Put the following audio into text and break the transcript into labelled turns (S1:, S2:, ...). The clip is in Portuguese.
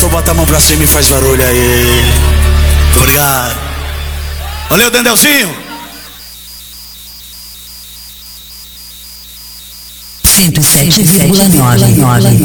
S1: gostou, bota a mão pra cima e faz barulho aí. Muito obrigado. Valeu, Dendelzinho.
S2: 107,9